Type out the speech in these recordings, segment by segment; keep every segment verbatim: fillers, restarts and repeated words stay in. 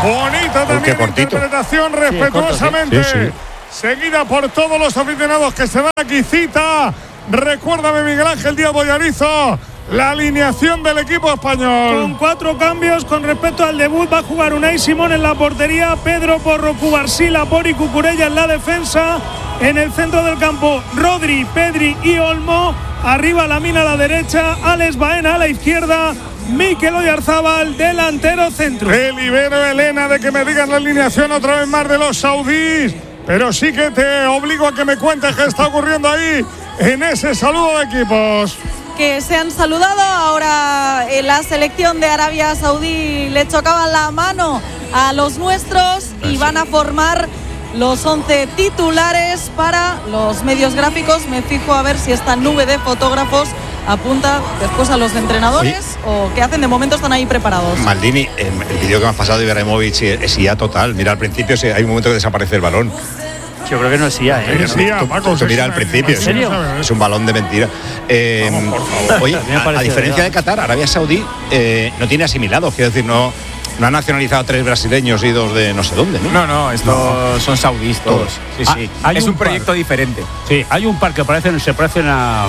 Bonita también interpretación, respetuosamente. Sí, sí. Seguida por todos los aficionados que se dan aquí cita. Recuérdame, Miguel Ángel Díaz Bollarizo, la alineación del equipo español. Con cuatro cambios con respecto al debut. Va a jugar Unai Simón en la portería, Pedro Porro, Cubarsí, Laporte y Cucurella en la defensa. En el centro del campo, Rodri, Pedri y Olmo. Arriba Lamine a la derecha, Alex Baena a la izquierda, Mikel Oyarzábal, delantero centro. Te libero, Elena, de que me digas la alineación otra vez más de los saudíes, pero sí que te obligo a que me cuentes qué está ocurriendo ahí en ese saludo de equipos. Que se han saludado, ahora en la selección de Arabia Saudí le chocaban la mano a los nuestros y van a formar los once titulares para los medios gráficos. Me fijo a ver si esta nube de fotógrafos apunta después a los entrenadores. Oye, o qué hacen. De momento están ahí preparados. Maldini, el, el vídeo que me has pasado de Ibrahimovic es I A total. Mira, al principio hay un momento que desaparece el balón. Yo creo que no es I A, ¿eh? Es I A, tú, Paco, tú mira al principio. ¿En serio? Es un balón de mentira. Eh, Vamos, por favor. Oye, a, a diferencia de Qatar, Arabia Saudí eh, no tiene asimilados. Quiero decir, no, no ha nacionalizado tres brasileños y dos de no sé dónde, ¿no? No, no, estos no. son saudíes todos. Sí, sí. Ah, es un, un proyecto par. diferente. Sí, hay un par que parecen, se parecen a.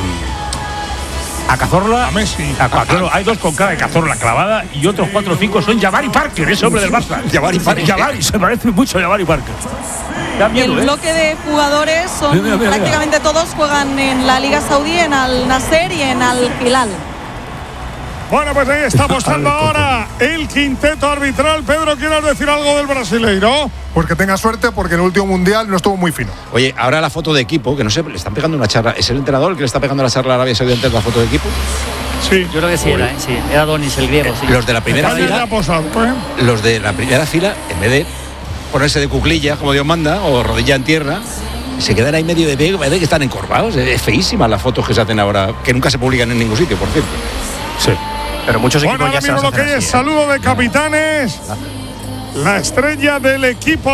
A Cazorla, a Messi. A, a, claro, hay dos con cara de Cazorla clavada y otros cuatro o cinco son Jabari Parker, ese hombre del Barça. Jabari Parker. Jabari, se parece mucho a Jabari Parker. Miedo, el ¿eh? bloque de jugadores son mira, mira, prácticamente mira. todos juegan en la Liga Saudí, en Al Nasser y en Al Hilal. Bueno, pues ahí está apostando ahora el quinteto arbitral. Pedro, ¿quieres decir algo del brasileiro? Pues que tenga suerte, porque en el último mundial no estuvo muy fino. Oye, ahora la foto de equipo, que no sé, le están pegando una charla. ¿Es el entrenador el que le está pegando la charla a Arabia Saudí antes de la foto de equipo? Sí, yo creo que sí, era, ¿eh? sí, era Donis el griego. Sí. Los de la primera fila, los de la primera fila, en vez de ponerse de cuclillas, como Dios manda, o rodilla en tierra, se quedan ahí medio de pego, parece que están encorvados. Es feísimas las fotos que se hacen ahora, que nunca se publican en ningún sitio, por cierto. Sí. Pero muchos equipos bueno, ya se lo que hay es saludo de capitanes. La estrella del equipo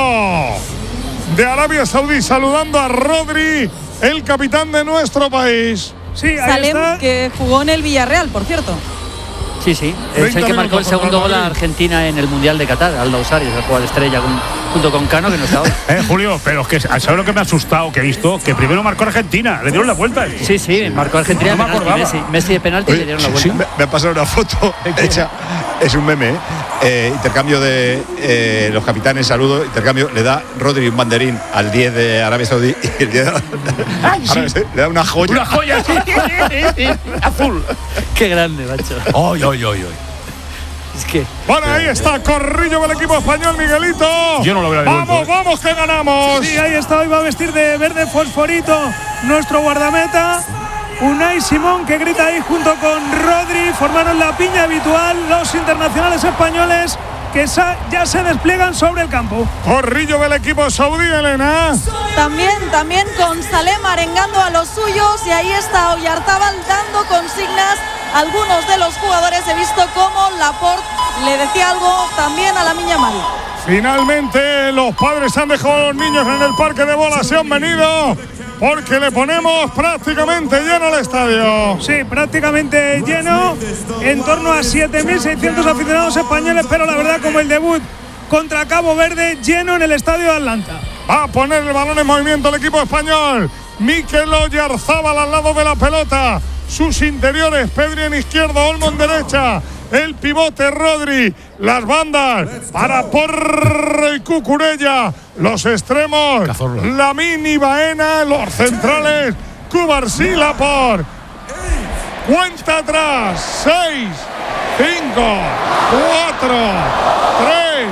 de Arabia Saudí saludando a Rodri, el capitán de nuestro país. Sí, Salem, está. Que jugó en el Villarreal, por cierto. Sí, sí, es el que marcó el segundo gol a Argentina en el Mundial de Qatar, Aldo Usari, el jugador estrella con, junto con Cano, que no está hoy. Eh, Julio, pero es que ¿sabes lo que me ha asustado? Que he visto que primero marcó Argentina, le dieron la vuelta. Sí, sí, marcó Argentina, no penalti, Messi, Messi de penalti. Oye, y le dieron la vuelta. Sí, me, me ha pasado una foto hecha, es un meme, ¿eh? Eh, intercambio de eh, los capitanes, saludo, intercambio, le da Rodri un banderín al diez de Arabia Saudí y el diez de Ay, sí. Arabia, le da una joya. Una joya, sí, azul. Qué grande, macho. Oy, oy, oy, oy. Es que. Bueno, ahí está Corrillo del equipo español, Miguelito. Yo no lo veo. Vamos, vamos, que ganamos. Sí, ahí está, hoy va a vestir de verde fosforito nuestro guardameta. Unai Simón, que grita ahí junto con Rodri, formaron la piña habitual los internacionales españoles que ya se despliegan sobre el campo. Corrillo del equipo saudí, Elena. También, también con Salem arengando a los suyos y ahí está Oyarzábal dando consignas a algunos de los jugadores. He visto cómo Laporte le decía algo también a Lamine Yamal. Finalmente los padres han dejado a los niños en el parque de bolas, se han venido porque le ponemos prácticamente lleno el estadio. Sí, prácticamente lleno, en torno a siete mil seiscientos aficionados españoles, pero la verdad, como el debut contra Cabo Verde, lleno en el estadio de Atlanta. Va a poner el balón en movimiento el equipo español. Mikel Oyarzábal al lado de la pelota. Sus interiores, Pedri en izquierda, Olmo en derecha. El pivote Rodri, las bandas para Porro y Cucurella, los extremos Lamine y Baena, los centrales Cubarsí, Laporte. Cuenta atrás, seis, cinco, cuatro, tres,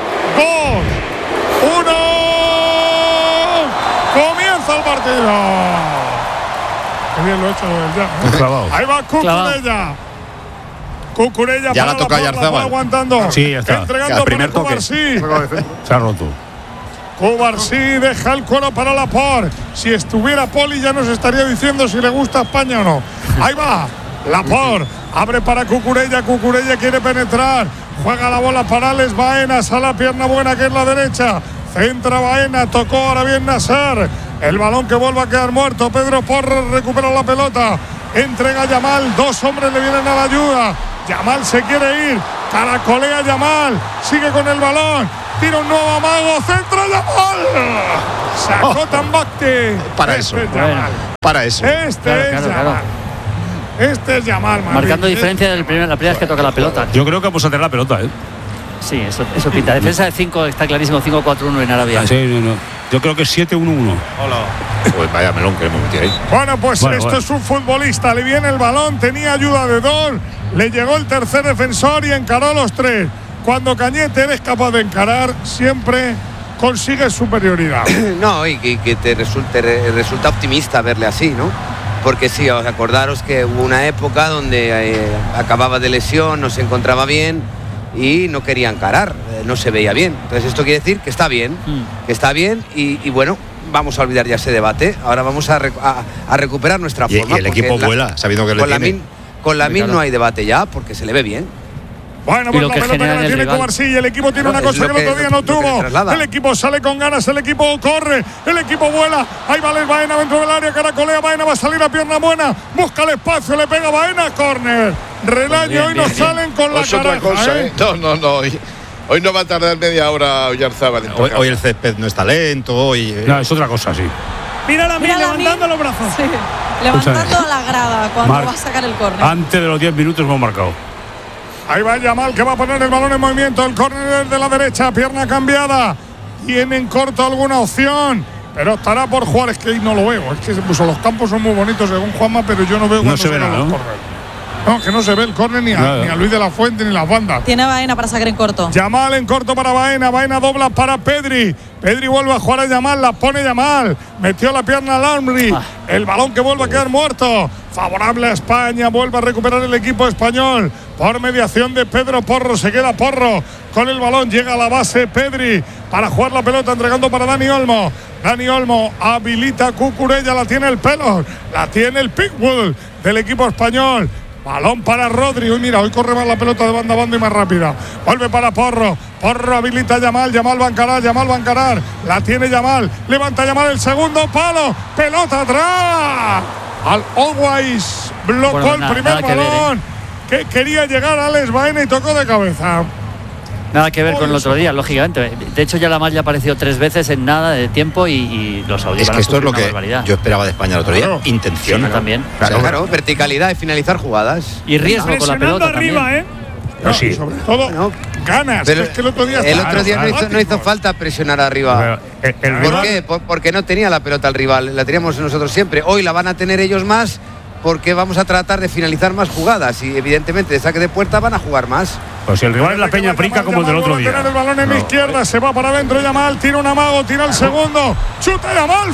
dos, uno. Comienza el partido. Qué bien lo he hecho ya, ¿eh? Ahí va Cucurella. Cucurella ya para la toca Oyarzábal, aguantando. Sí, ya está. Entregando el primer para toque. Cubarsí. Se ha roto. Cubarsí deja el cuero para Laporte. Si estuviera Poli ya nos estaría diciendo si le gusta España o no. Ahí va. Laporte abre para Cucurella. Cucurella quiere penetrar. Juega la bola para Alex Baena. Sale la pierna buena que es la derecha. Centra Baena. Tocó ahora bien Nasser. El balón que vuelve a quedar muerto. Pedro Porro recupera la pelota. Entrega a Yamal. Dos hombres le vienen a la ayuda. Yamal se quiere ir, caracolea Yamal, sigue con el balón, tira un nuevo amago, centro Yamal. Sacó Tambacti. Para este eso. Es Yamal. Para eso. Este Claro, es claro, Yamal. claro. Este es Yamal, Madrid. Marcando diferencia del primer, la primera vez que toca la pelota. Yo creo que vamos a tener la pelota, ¿eh? Sí, eso, eso pinta. Defensa de cinco, está clarísimo, cinco cuatro uno en Arabia. Ah, sí, no, no. Yo creo que es siete uno uno. Pues vaya melón que hemos metido ahí. Bueno, pues Bueno, esto bueno. es un futbolista. Le viene el balón, tenía ayuda de dos, le llegó el tercer defensor y encaró a los tres. Cuando Cañete eres capaz de encarar, siempre consigues superioridad. No, y que, que te resulte, resulta optimista verle así, ¿no? Porque sí, os acordaros que hubo una época donde eh, acababa de lesión, no se encontraba bien y no quería encarar, eh, no se veía bien. Entonces esto quiere decir que está bien, mm. que está bien y, y bueno, vamos a olvidar ya ese debate. Ahora vamos a, rec a, a recuperar nuestra y, forma. Y el equipo la, vuela, sabiendo que le con tiene. La min, con la min no hay debate ya, porque se le ve bien. Bueno, pues la pelota que la tiene Cubarsí y el equipo tiene una cosa que el otro día no tuvo. El equipo sale con ganas, el equipo corre, el equipo vuela. Ahí va Baena dentro del área, caracolea, Baena va a salir a pierna buena, busca el espacio, le pega Baena, córner. Relaño, hoy no salen con la caraja, ¿eh? No, no, no. Hoy, hoy no va a tardar media hora Oyarzábal. Hoy, hoy el césped no está lento, hoy. Eh. No, es otra cosa, sí. Mira la Mira levantando mí. los brazos. Sí, levantando a la grada cuando Mar va a sacar el córner. Antes de los diez minutos hemos marcado. Ahí va Yamal que va a poner el balón en movimiento. El córner de la derecha, pierna cambiada. Tienen corto alguna opción, pero estará por jugar. Es que ahí no lo veo. Es que se puso, los campos son muy bonitos según Juanma, pero yo no veo no se ve nada, los ¿no? córneres. No, que no se ve el córner ni, ni a Luis de la Fuente ni las bandas. Tiene Baena para sacar en corto. Yamal en corto para Baena. Baena dobla para Pedri. Pedri vuelve a jugar a Yamal. La pone Yamal. Metió la pierna a Lamri. Ah. El balón que vuelve a quedar muerto. Favorable a España. Vuelve a recuperar el equipo español. Por mediación de Pedro Porro. Se queda Porro con el balón. Llega a la base Pedri para jugar la pelota, entregando para Dani Olmo. Dani Olmo habilita a Cucurella. La tiene el pelo. La tiene el Pickwood del equipo español. Balón para Rodri. Uy, mira, hoy corre más la pelota de banda a banda y más rápida. Vuelve para Porro. Porro habilita a Yamal. Yamal va a encarar. Yamal va a encarar. La tiene Yamal. Levanta Yamal el segundo palo. Pelota atrás. Al Always blocó bueno, el nada, primer nada balón que, ver, ¿eh? que quería llegar a Alex Baena y tocó de cabeza. Nada que ver con el otro día, lógicamente. De hecho, ya la mal ya apareció tres veces en nada de tiempo y, y los saudíes. Es que esto es lo que barbaridad. Yo esperaba de España el otro día. Claro. Intención. Sí, también. Claro, claro, claro, verticalidad y finalizar jugadas. Y riesgo con la pelota arriba, también. ¿eh? No, sí. Sobre todo, bueno, ganas. Pero es que el otro día, el otro día no, hizo, no hizo falta presionar arriba. El, el ¿Por rival? qué? Por, porque no tenía la pelota el rival. La teníamos nosotros siempre. Hoy la van a tener ellos más porque vamos a tratar de finalizar más jugadas. Y evidentemente de saque de puerta van a jugar más. Pues si el rival es la Peña Prica como el del otro día. El balón en no. izquierda, se va para adentro Yamal, tira un amago, tira el segundo, chuta Yamal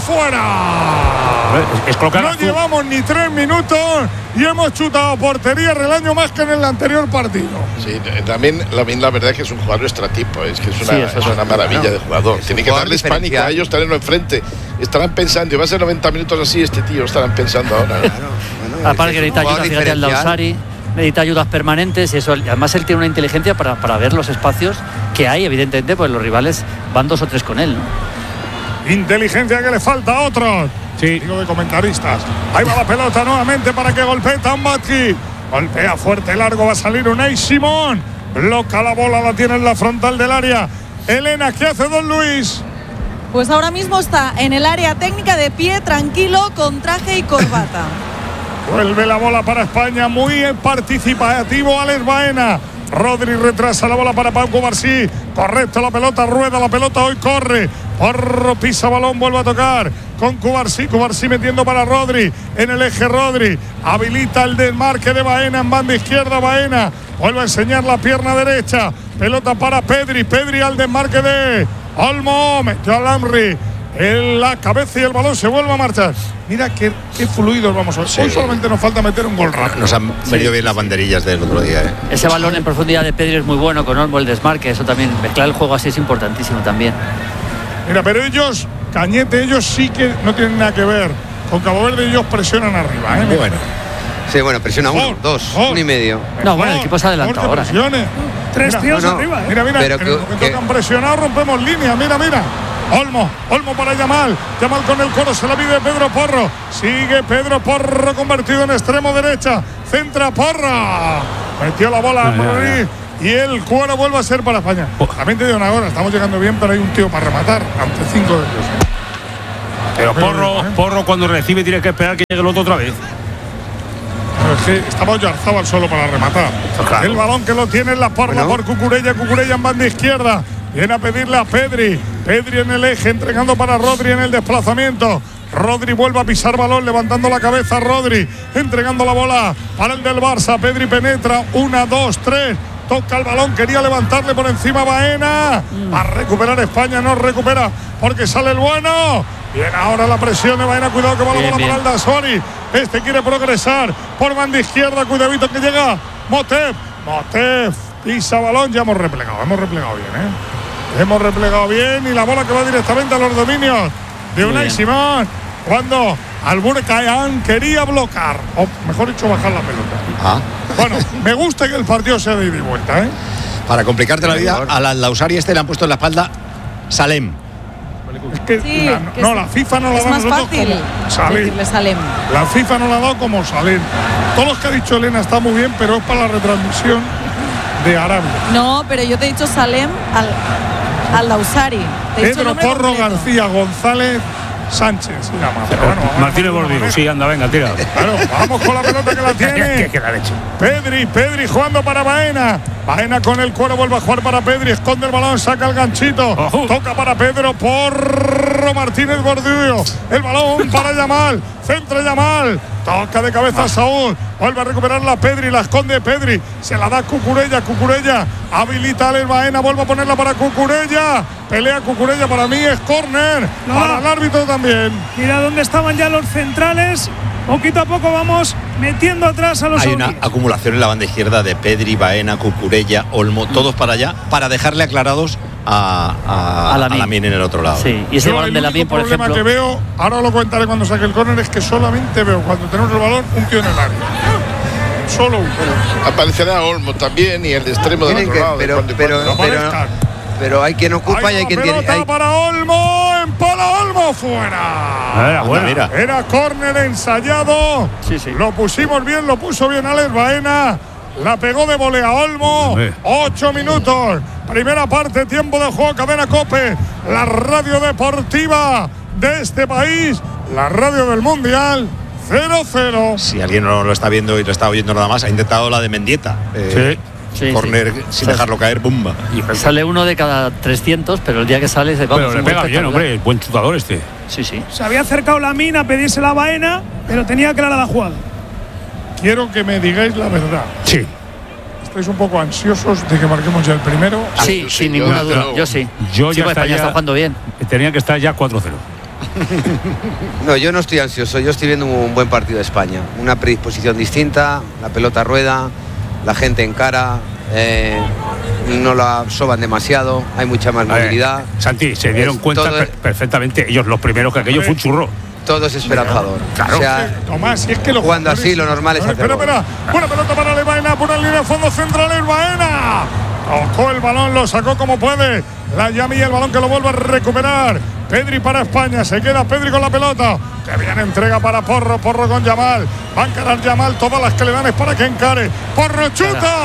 fuera. Es, es colocar no azul. llevamos ni tres minutos y hemos chutado portería Relaño más que en el anterior partido. Sí, también la, la verdad es que es un jugador extratipo, es que es una, sí, es una maravilla no, de jugador. Tiene que darles pánico a ellos, tenerlo enfrente. Estarán pensando, y va a ser noventa minutos así, este tío estarán pensando ahora. Claro, bueno, aparte que necesita ayuda, fíjate al Dausari. Necesita ayudas permanentes y eso, además él tiene una inteligencia para, para ver los espacios que hay, evidentemente, pues los rivales van dos o tres con él, ¿no? Inteligencia que le falta a otros. Sí. Digo de comentaristas. Ahí va la pelota nuevamente para que golpee Tambacti. Golpea fuerte, largo, va a salir Unai Simón. Bloca la bola, la tiene en la frontal del área. Elena, ¿qué hace Don Luis? Pues ahora mismo está en el área técnica de pie, tranquilo, con traje y corbata. Vuelve la bola para España, muy participativo Alex Baena. Rodri retrasa la bola para Pau Cubarsí. Correcto, la pelota rueda, la pelota hoy corre. Porro pisa balón, vuelve a tocar con Cubarsí. Cubarsí metiendo para Rodri. En el eje Rodri. Habilita el desmarque de Baena en banda izquierda. Baena vuelve a enseñar la pierna derecha. Pelota para Pedri. Pedri al desmarque de Olmo. Metió a Lamri en la cabeza y el balón se vuelve a marchar. Mira qué, qué fluidos vamos a ver. Sí. Hoy solamente nos falta meter un gol rápido. Nos han venido sí. bien las banderillas del otro día. ¿eh? Ese balón en profundidad de Pedri es muy bueno, con Olmo el desmarque. Eso también, mezclar el juego así es importantísimo también. Mira, pero ellos, Cañete, ellos sí que no tienen nada que ver con Cabo Verde. Ellos presionan arriba. ¿eh? Bueno. Sí, bueno, presiona uno, oh, dos, oh. uno y medio. No, bueno, el equipo se adelanta ahora. ¿eh? Tres mira, tíos no, no. arriba. ¿eh? Mira, mira, pero en que, el momento que... que han presionado rompemos línea. Mira, mira. Olmo, Olmo para Yamal. Yamal con el coro, se la pide Pedro Porro. Sigue Pedro Porro convertido en extremo derecha. Centra Porra. Metió la bola a Rodri. y el cuero vuelve a ser para España. También te digo una cosa, estamos llegando bien, pero hay un tío para rematar ante cinco de ellos. Pero Porro, Porro cuando recibe tiene que esperar que llegue el otro otra vez. Pero es que estaba Oyarzábal solo para rematar. Claro. El balón que lo tiene en la parla bueno. por Cucurella, Cucurella en banda izquierda. Viene a pedirle a Pedri. Pedri en el eje, entregando para Rodri en el desplazamiento. Rodri vuelve a pisar balón, levantando la cabeza Rodri, entregando la bola para el del Barça. Pedri penetra, una, dos, tres. Toca el balón, quería levantarle por encima Baena. Mm. A recuperar España, no recupera porque sale el bueno. Bien, ahora la presión de Baena, cuidado que va la bola para Aldasori. Este quiere progresar por banda izquierda, cuidadito que llega Motef. Motef pisa balón, ya hemos replegado, hemos replegado bien, ¿eh? Hemos replegado bien y la bola que va directamente a los dominios de Unai Simón. Cuando Alburcayan quería bloquear, o mejor dicho, bajar la pelota. Ah. Bueno, me gusta que el partido sea de ida y vuelta, ¿eh? Para complicarte la vida, al Aldasori este le han puesto en la espalda Salem. Es que, sí, la, que no, es, la FIFA no la es da más nosotros fácil como Salem. Salem. La FIFA no la ha dado como Salem. Todos los que ha dicho Elena está muy bien, pero es para la retransmisión de Arabia. No, pero yo te he dicho Salem al, al Lausari. Pedro Porro completo. García González Sánchez se llama. Pero bueno, Martínez Bordillo, sí, anda, venga, tira. Claro, vamos con la pelota que la tiene. ¿Qué la ha hecho? Pedri, Pedri jugando para Baena. Baena con el cuero, vuelve a jugar para Pedri, esconde el balón, saca el ganchito. Uh-huh. Toca para Pedro, Porro Martínez Bordillo. El balón para Yamal, centra Yamal. Toca de cabeza a Saúl, vuelve a recuperarla Pedri, la esconde Pedri, se la da Cucurella, Cucurella habilita a Baena, vuelve a ponerla para Cucurella, pelea Cucurella, para mí es córner, no. para el árbitro también. Mira dónde estaban ya los centrales, poquito a poco vamos metiendo atrás a los Hay una acumulación en la banda izquierda de Pedri, Baena, Cucurella, Olmo, todos para allá, para dejarle aclarados a, a, a Lamine en el otro lado. Sí, y ese balón de Lamine, por ejemplo. El problema que veo, ahora lo comentaré cuando saque el córner, es que solamente veo cuando tenemos el balón un tío en el área. Solo uno. Aparecerá Olmo también y el de extremo del otro que, lado. Pero, de pero, pero, pero, pero hay quien ocupa hay y hay quien tiene. Hay para Olmo, empala Olmo fuera. Era, bueno, mira. Era córner ensayado. Sí, sí. Lo pusimos bien, lo puso bien Alex Baena. La pegó de volea Olmo. Ocho minutos. Primera parte, tiempo de juego, Cadena COPE. La radio deportiva de este país. La radio del Mundial. cero cero. Si alguien no lo está viendo y lo está oyendo nada más, ha intentado la de Mendieta. Eh, sí. Sí, corner sí. sin dejarlo caer, ¡bumba! Y sale uno de cada trescientos, pero el día que sale se va. Pero le pega bien, hombre, buen chutador este. Sí, sí. Se había acercado Lamine a pedirse la Baena, pero tenía clara la jugada. Quiero que me digáis la verdad. Sí. ¿Estáis un poco ansiosos de que marquemos ya el primero? Sí, sí sin ninguna yo, duda. Yo sí. Yo sí, ya España ya, está jugando bien. Tenía que estar ya cuatro cero. No, yo no estoy ansioso. Yo estoy viendo un buen partido de España. Una predisposición distinta, la pelota rueda, la gente encara. Eh, no la soban demasiado, hay mucha más movilidad. Eh, Santi, se dieron es cuenta per perfectamente ellos los primeros que aquello fue un churro. Todo es esperanzador. Claro. O sea, Tomás, si es que lo jugando así, lo normal es hacer. Espera, espera. Buena pelota para Baena, por la línea de fondo central, Baena. Tocó el balón, lo sacó como puede. La llama y el balón que lo vuelve a recuperar. Pedri para España, se queda Pedri con la pelota. Que bien entrega para Porro, Porro con Yamal. Va a encarar Yamal, todas las que le dan es para que encare. Porro chuta.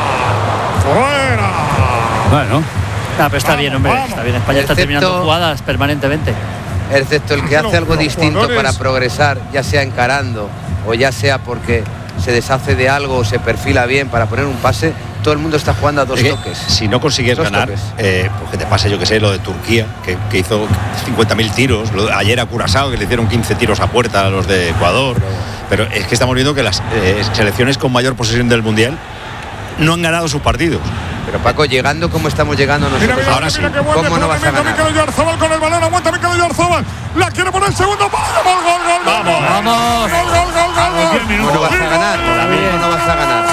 Fuera. Bueno. No, pero está vamos, bien, hombre. Vamos. Está bien. España excepto, está terminando jugadas permanentemente. Excepto el que hace algo distinto jugadores. para progresar, ya sea encarando o ya sea porque se deshace de algo o se perfila bien para poner un pase. Todo el mundo está jugando a dos es toques. Si no consigues dos ganar, eh, pues que te pase, yo que sé, lo de Turquía, que, que hizo cincuenta mil tiros. Lo, ayer a Curazao, que le hicieron quince tiros a puerta a los de Ecuador. Pero es que estamos viendo que las eh, selecciones con mayor posesión del Mundial no han ganado sus partidos. Pero Paco, llegando como estamos llegando nosotros, mira, mira, ahora mira, sí, mira, ¿cómo no vas a ganar? Mikel Oyarzabal con el balón, aguanta Mikel Oyarzabal, la quiere poner el segundo, gol, gol, gol, gol, vamos, gol, vamos, gol, gol, gol, gol, gol. ¿Cómo no vas a ganar? ¿Cómo no vas a ganar?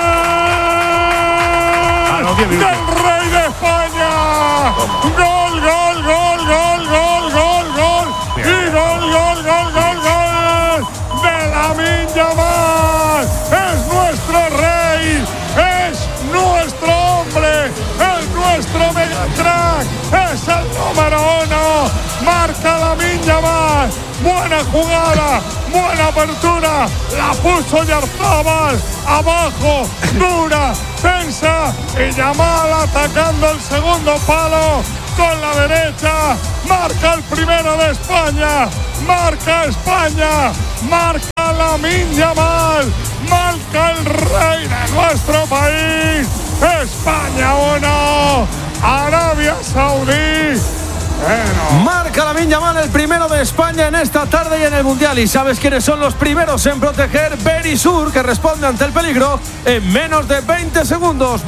Del Rey de España, gol, gol, gol, gol, gol, gol, gol, y gol, gol, gol, gol, gol, de Lamine Yamal, es nuestro rey, es nuestro hombre, es nuestro megacrack, es el número uno, marca Lamine Yamal, buena jugada, buena apertura, la puso Oyarzabal, abajo, dura, defensa y Yamal atacando el segundo palo con la derecha. Marca el primero de España. Marca España. Marca Lamine Yamal. Marca el rey de nuestro país. España uno. Arabia Saudí. Bueno. Marca Lamine Yamal, el primero de España en esta tarde y en el Mundial. ¿Y sabes quiénes son los primeros en proteger? Berisur, que responde ante el peligro en menos de veinte segundos.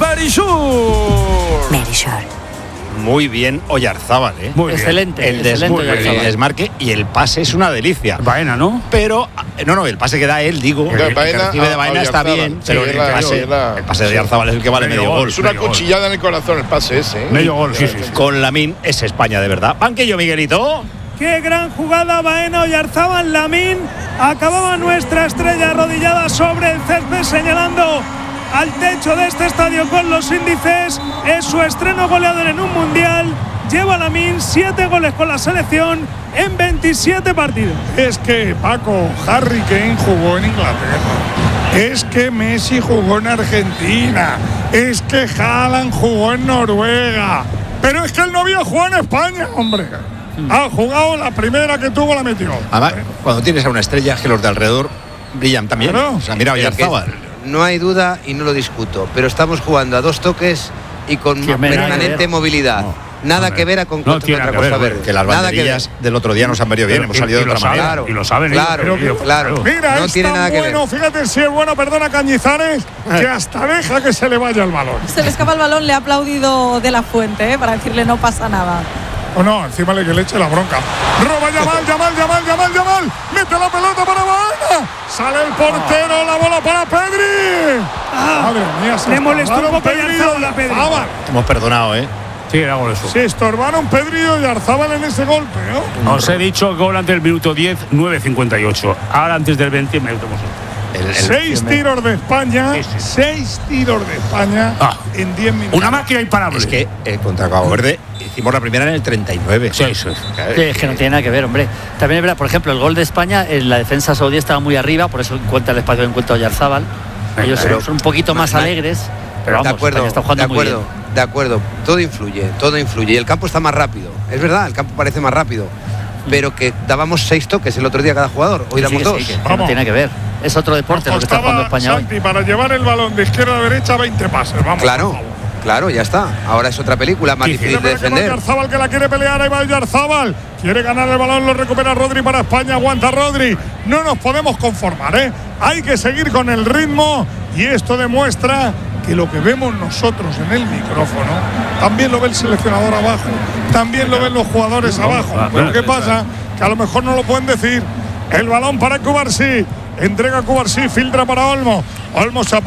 Berisur. Berisur. Muy bien Oyarzábal, ¿eh? Muy excelente, bien. El, excelente des- el desmarque y el pase es una delicia. Baena, ¿no? Pero, no, no, el pase que da él, digo, el, el Baena, que recibe de Baena a, a está bien, sí, pero el, la, pase, la, el pase de Oyarzábal es el que vale medio, medio gol. Es una medio cuchillada gol. en el corazón el pase ese, ¿eh? Medio gol, sí, sí, sí. Con Lamine es España, de verdad. Banquillo, Miguelito. Qué gran jugada, Baena, Oyarzábal, Lamine. Acababa nuestra estrella arrodillada sobre el césped señalando al techo de este estadio con los índices. Es su estreno goleador en un mundial. Lleva Lamine siete goles con la selección en veintisiete partidos. Es que Paco, Harry Kane jugó en Inglaterra. Es que Messi jugó en Argentina. Es que Haaland jugó en Noruega. Pero es que el novio jugó en España, hombre. Ha jugado la primera que tuvo, la metió. Además, cuando tienes a una estrella, que los de alrededor brillan también. Claro. O sea, mira Oyarzábal. No hay duda y no lo discuto, pero estamos jugando a dos toques y con Sí, hombre, permanente movilidad. No. Nada Hombre, que ver a con no contra tiene otra nada que cosa ver, verde. Que las Nada que banderillas ver. del otro día nos han venido bien, Pero, hemos y- salido y de lo otra saben, manera. y lo saben ellos. Claro, Creo que- claro. Mira, No es tiene tan nada que bueno, ver. fíjate si es bueno, perdona Cañizares, que hasta deja que se le vaya el balón. Se le escapa el balón, le ha aplaudido De La Fuente, ¿eh? Para decirle no pasa nada. O no, encima le que le eche la bronca. Roba Yamal, Yamal, Yamal, Yamal, Yamal. Mete la pelota para Baena. Sale el portero, la bola para Pedri. Ah, Madre mía, se le molestó un estorbaron poco Pedri y Oyarzábal a Pedri. Oyarzábal. Hemos perdonado, ¿eh? Sí, era gol eso. Se estorbaron Pedri y Oyarzábal en ese golpe, ¿no? Os he dicho gol antes del minuto diez, nueve cincuenta y ocho. Ahora antes del veinte, minuto El, el, Seis tiros de España. Sí, sí. Seis tiros de España Ah. en diez minutos. Una máquina imparable. Es que eh, contra Cabo Verde hicimos la primera en el treinta y nueve. Sí, sí. Sí, es que no tiene nada que ver, hombre. También es verdad, por ejemplo, el gol de España, en la defensa saudí estaba muy arriba, por eso encuentra el espacio de encuentra Oyarzábal. Ellos Pero- son un poquito más alegres, pero de vamos, acuerdo, España está jugando de muy acuerdo, bien. de acuerdo. Todo influye, todo influye. Y el campo está más rápido. Es verdad, el campo parece más rápido. Pero que dábamos seis toques el otro día cada jugador. Hoy Sí, damos que dos. sí, que- que Vamos. no tiene que ver. Es otro deporte lo que está jugando Costaba, España hoy. Santi, para llevar el balón de izquierda a derecha, veinte pases. Vamos. Claro, por favor. claro, ya está. Ahora es otra película, más Sí, difícil de Mira que va defender. Oyarzábal, que la quiere pelear, ahí va Oyarzábal. Quiere ganar el balón, lo recupera Rodri para España, aguanta Rodri. No nos podemos conformar, ¿eh? Hay que seguir con el ritmo y esto demuestra que lo que vemos nosotros en el micrófono también lo ve el seleccionador abajo, también lo ven los jugadores abajo. Pero ¿qué pasa? Que a lo mejor no lo pueden decir. El balón para Cubarsí, entrega Cubarsí, filtra para Olmo. Olmo se